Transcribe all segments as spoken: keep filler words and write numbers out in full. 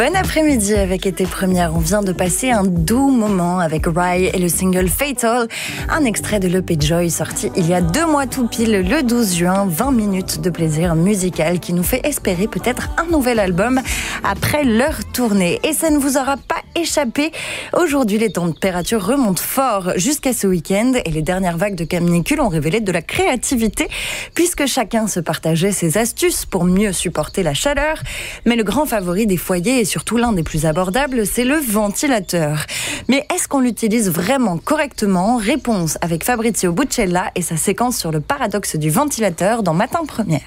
Bon après-midi avec Été Première. On vient de passer un doux moment avec Rye et le single Fatal, un extrait de l'E P Joy sorti il y a deux mois tout pile, le douze juin. vingt minutes de plaisir musical qui nous fait espérer peut-être un nouvel album après leur tournée. Et ça ne vous aura pas échappé. Aujourd'hui, les températures remontent fort jusqu'à ce week-end et les dernières vagues de canicule ont révélé de la créativité puisque chacun se partageait ses astuces pour mieux supporter la chaleur. Mais le grand favori des foyers et surtout l'un des plus abordables, c'est le ventilateur. Mais est-ce qu'on l'utilise vraiment correctement ? Réponse avec Fabrizio Buccella et sa séquence sur le paradoxe du ventilateur dans Matin Première.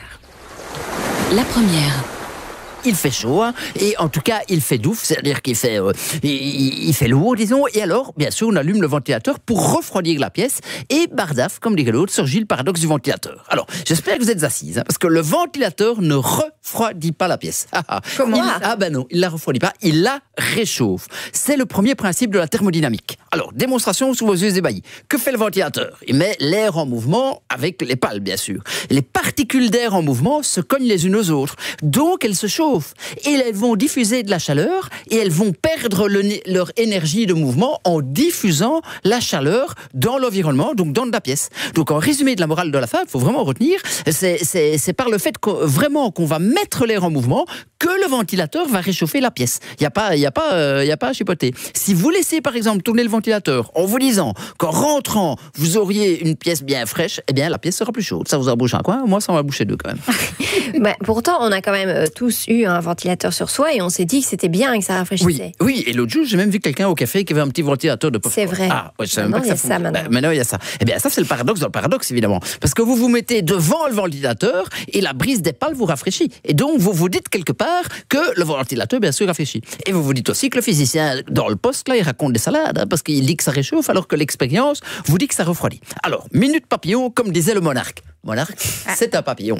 La première. Il fait chaud, hein, et en tout cas, il fait doux, c'est-à-dire qu'il fait, euh, il, il fait lourd, disons, et alors, bien sûr, on allume le ventilateur pour refroidir la pièce, et bardaf, comme dirait l'autre, surgit le paradoxe du ventilateur. Alors, j'espère que vous êtes assises, hein, parce que le ventilateur ne refroidit pas la pièce. Comment ? il, Ah ben non, il la refroidit pas, il la réchauffe. C'est le premier principe de la thermodynamique. Alors, démonstration sous vos yeux ébahis. Que fait le ventilateur ? Il met l'air en mouvement avec les pales, bien sûr. Les particules d'air en mouvement se cognent les unes aux autres, donc elles se chauffent. Et elles vont diffuser de la chaleur et elles vont perdre le, leur énergie de mouvement en diffusant la chaleur dans l'environnement, donc dans la pièce. Donc en résumé de la morale de la fable, il faut vraiment retenir, c'est, c'est, c'est par le fait qu'on, vraiment qu'on va mettre l'air en mouvement que le ventilateur va réchauffer la pièce. Il n'y a pas, il y a pas, euh, il y a pas à chipoter. Si vous laissez par exemple tourner le ventilateur en vous disant qu'en rentrant vous auriez une pièce bien fraîche, eh bien la pièce sera plus chaude. Ça vous en bouche un coin, moi ça en va boucher deux quand même. bah, pourtant on a quand même euh, tous eu un ventilateur sur soi et on s'est dit que c'était bien et que ça rafraîchissait. Oui, oui, et l'autre jour j'ai même vu quelqu'un au café qui avait un petit ventilateur de C'est vrai. Ah, ouais, je savais maintenant, même pas que il y ça a ça maintenant. Bah, maintenant il y a ça. Eh bien ça c'est le paradoxe dans le paradoxe évidemment, parce que vous vous mettez devant le ventilateur et la brise des pales vous rafraîchit. Et donc vous vous dites quelque part que le ventilateur bien sûr rafraîchit. Et vous vous dites aussi que le physicien dans le poste là il raconte des salades hein, parce qu'il dit que ça réchauffe alors que l'expérience vous dit que ça refroidit. Alors minute papillon comme disait le monarque. Monarque, c'est un papillon.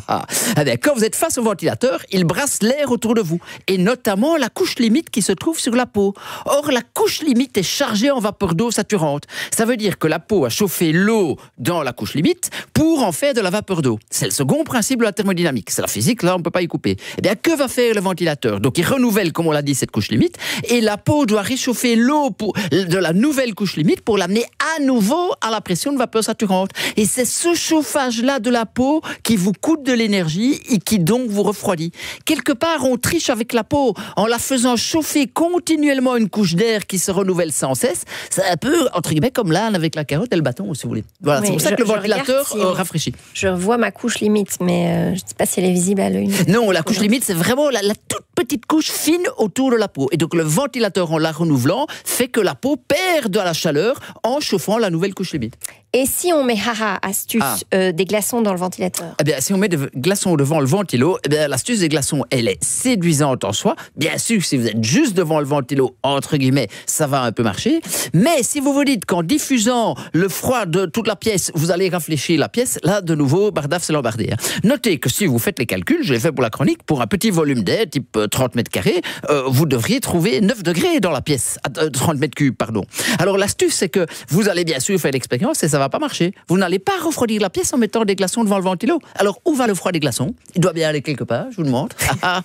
eh bien, quand vous êtes face au ventilateur, il brasse l'air autour de vous, et notamment la couche limite qui se trouve sur la peau. Or, la couche limite est chargée en vapeur d'eau saturante. Ça veut dire que la peau a chauffé l'eau dans la couche limite pour en faire de la vapeur d'eau. C'est le second principe de la thermodynamique. C'est la physique, là, on ne peut pas y couper. Eh bien, que va faire le ventilateur ? Donc, il renouvelle, comme on l'a dit, cette couche limite, et la peau doit réchauffer l'eau pour, de la nouvelle couche limite pour l'amener à nouveau à la pression de vapeur saturante. Et c'est ce chauffage là de la peau qui vous coûte de l'énergie et qui donc vous refroidit. Quelque part, on triche avec la peau en la faisant chauffer continuellement une couche d'air qui se renouvelle sans cesse. C'est un peu, entre guillemets, comme l'âne avec la carotte et le bâton, si vous voulez. Voilà, oui, c'est pour ça je, que le ventilateur si, euh, rafraîchit. Je vois ma couche limite, mais euh, je ne sais pas si elle est visible à l'œil. Non, la couche limite, c'est vraiment la, la toute petite couche fine autour de la peau. Et donc, le ventilateur, en la renouvelant, fait que la peau perd de la chaleur en chauffant la nouvelle couche limite. Et si on met, haha, astuce, ah. euh, des glaçons dans le ventilateur ? Eh bien, si on met des glaçons devant le ventilo, eh bien, l'astuce des glaçons, elle est séduisante en soi. Bien sûr, si vous êtes juste devant le ventilo, entre guillemets, ça va un peu marcher. Mais si vous vous dites qu'en diffusant le froid de toute la pièce, vous allez rafraîchir la pièce, là, de nouveau, bardaf, c'est l'embardé. Hein. Notez que si vous faites les calculs, je l'ai fait pour la chronique, pour un petit volume d'air, type trente mètres carrés, euh, vous devriez trouver neuf degrés dans la pièce, euh, trente mètres cubes, pardon. Alors, l'astuce, c'est que vous allez bien sûr faire l'expérience et ça va pas marcher. Vous n'allez pas refroidir la pièce en mettant des glaçons devant le ventilo. Alors, où va le froid des glaçons ? Il doit bien aller quelque part, je vous le montre.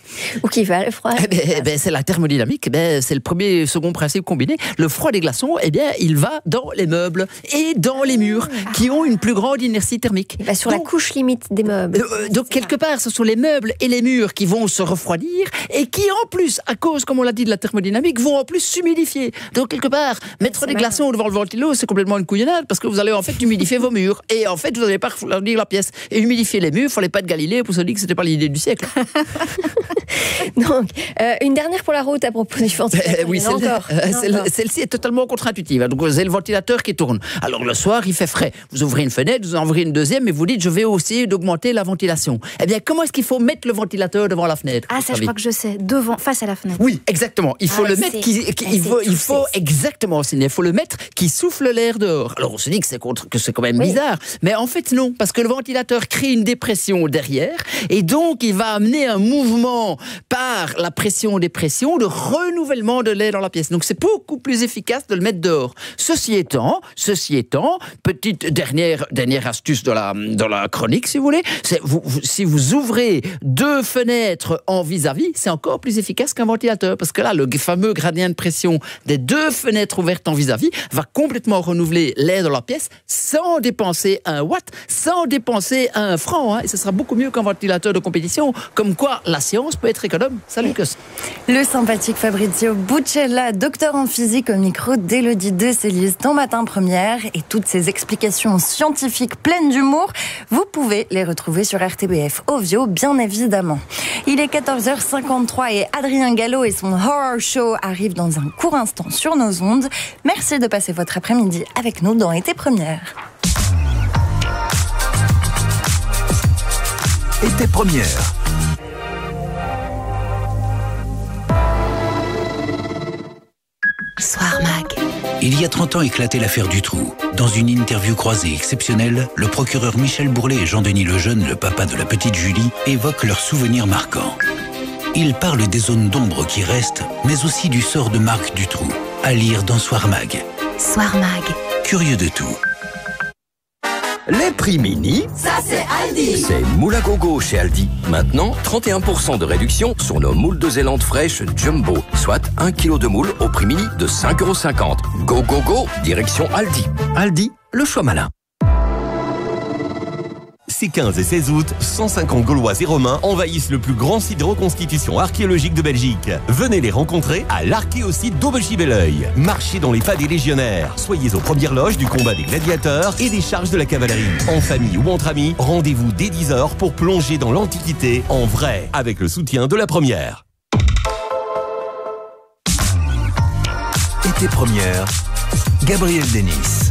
Où qui va le froid ? Eh ben, eh ben, c'est la thermodynamique. Eh ben, c'est le premier, second principe combiné. Le froid des glaçons, eh bien, il va dans les meubles et dans les murs qui ont une plus grande inertie thermique. Il va sur donc, la couche limite des meubles. Euh, donc, quelque ça. part, ce sont les meubles et les murs qui vont se refroidir et qui, en plus, à cause, comme on l'a dit, de la thermodynamique, vont en plus s'humidifier. Donc, quelque part, mettre c'est des glaçons mal. devant le ventilo, c'est complètement une couillonnade parce que vous allez en fait humidifier vos murs. Et en fait, vous n'allez pas refroidir la pièce. Et humidifier les murs, il ne fallait pas de Galilée pour se dire que ce n'était pas l'idée du siècle. Donc, euh, une dernière pour la route à propos du ventilateur. Euh, oui, celle, encore. Euh, celle, celle-ci est totalement contre-intuitive. Donc, vous avez le ventilateur qui tourne. Alors, le soir, il fait frais. Vous ouvrez une fenêtre, vous en ouvrez une deuxième, et vous dites, je vais aussi d'augmenter la ventilation. Eh bien, comment est-ce qu'il faut mettre le ventilateur devant la fenêtre ? Ah, ça, je crois que je sais. Devant, face à la fenêtre. Oui, exactement. Il faut ah, le mettre qui, qui il, faut, il faut exactement, il faut le mettre qui souffle l'air dehors. Alors, on se dit que c'est contre montre que c'est quand même Oui. bizarre. Mais en fait, non, parce que le ventilateur crée une dépression derrière, et donc il va amener un mouvement par la pression-dépression, le renouvellement de l'air dans la pièce. Donc c'est beaucoup plus efficace de le mettre dehors. Ceci étant, ceci étant, petite dernière, dernière astuce dans la, dans la chronique, si vous voulez, c'est vous, vous, si vous ouvrez deux fenêtres en vis-à-vis, c'est encore plus efficace qu'un ventilateur, parce que là, le fameux gradient de pression des deux fenêtres ouvertes en vis-à-vis va complètement renouveler l'air dans la pièce sans dépenser un watt, sans dépenser un franc, hein, et ce sera beaucoup mieux qu'un ventilateur de compétition, comme quoi la science peut être économe. Salut Cos. Le sympathique Fabrizio Buccella, docteur en physique au micro d'Élodie de Célis dans Matin Première, et toutes ces explications scientifiques pleines d'humour, vous pouvez les retrouver sur R T B F Ovio, bien évidemment. Il est quatorze heures cinquante-trois et Adrien Gallo et son Horror Show arrivent dans un court instant sur nos ondes. Merci de passer votre après-midi avec nous dans Été Première. Été Première. Soir Mag. Il y a trente ans éclatait l'affaire Dutroux. Dans une interview croisée exceptionnelle, le procureur Michel Bourlet et Jean-Denis Lejeune, le papa de la petite Julie, évoquent leurs souvenirs marquants. Ils parlent des zones d'ombre qui restent, mais aussi du sort de Marc Dutroux. À lire dans Soir Mag. Soir Mag. Curieux de tout. Les prix mini, Ça c'est Aldi. c'est moule à gogo chez Aldi. Maintenant, trente et un pour cent de réduction sur nos moules de Zélande fraîches Jumbo, soit un kilo de moule au prix mini de cinq euros cinquante. Go go go, direction Aldi. Aldi, le choix malin. Ces quinze et seize août, cent cinquante Gaulois et Romains envahissent le plus grand site de reconstitution archéologique de Belgique. Venez les rencontrer à l'archéosite d'Aubechy-Belleuil. Marchez dans les pas des légionnaires. Soyez aux premières loges du combat des gladiateurs et des charges de la cavalerie. En famille ou entre amis, rendez-vous dès dix heures pour plonger dans l'Antiquité en vrai, avec le soutien de la Première. Été Première, Gabriel Denis.